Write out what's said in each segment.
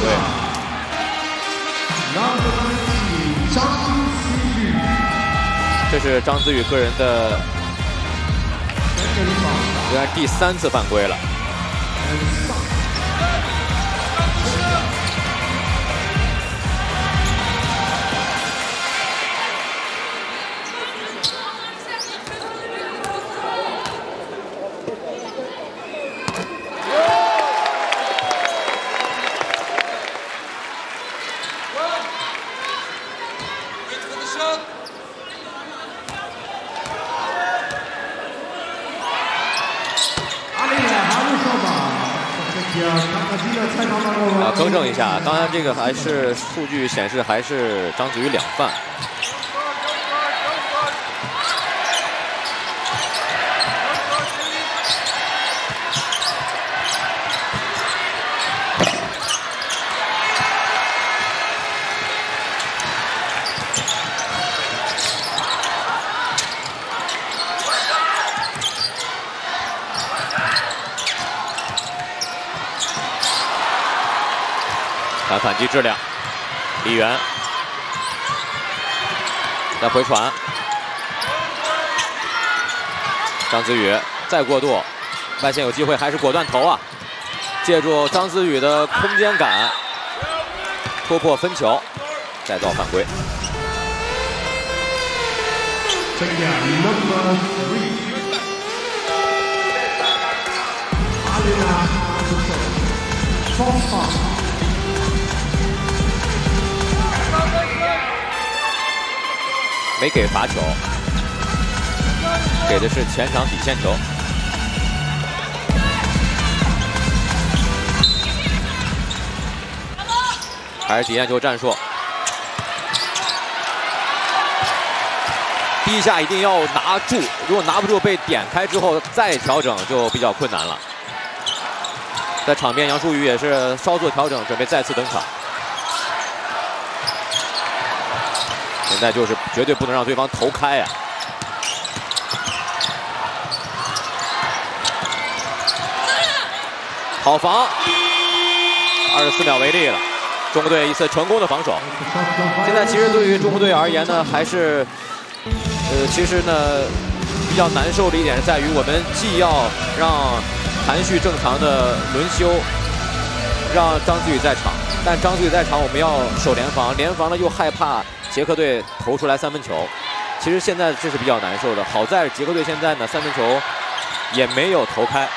归。这是张子宇个人的应该第3次犯规了。 更正一下，刚才这个还是数据显示还是张子宇2犯。看反击质量，李源再回传，张子宇再过渡，外线有机会还是果断投啊！借助张子宇的空间感突破分球，再造犯规。没给罚球，给的是前场底线球。还是底线球战术，第一下一定要拿住，如果拿不住被点开之后再调整就比较困难了。在场边，杨舒宇也是稍作调整，准备再次登场。 现在就是绝对不能让对方投开啊！好防，24秒为例了，中国队一次成功的防守。现在其实对于中国队而言呢，还是其实呢比较难受的一点是在于，我们既要让韩旭正常的轮休，让张子宇在场，但张子宇在场我们要守联防，联防呢又害怕。 捷克队投出来3分球，其实现在这是比较难受的。好在捷克队现在呢3分球也没有投开，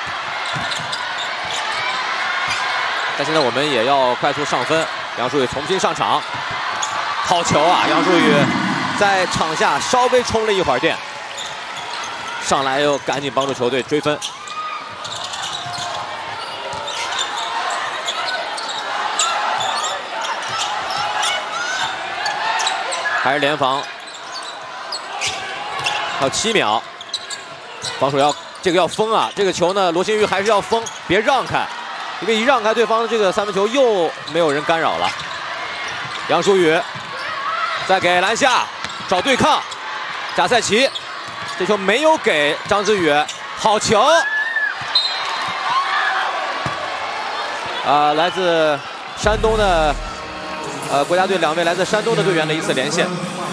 但现在我们也要快速上分。杨舒宇重新上场，好球啊！杨舒宇在场下稍微充了一会儿电，上来又赶紧帮助球队追分。 还是联防，还有7秒，防守要封啊！这个球呢，罗新玉还是要封，别让开，因为一让开，对方的这个3分球又没有人干扰了。杨舒宇再给篮下找对抗，贾赛奇这球没有给张子宇，好球！来自山东的。 国家队2位来自山东的队员的一次连线，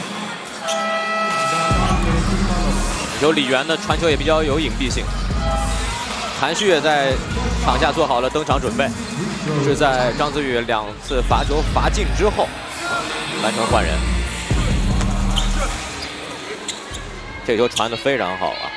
有李源的传球也比较有隐蔽性。韩旭也在场下做好了登场准备，是在张子宇2次罚球罚进之后完成换人。这球传得非常好啊！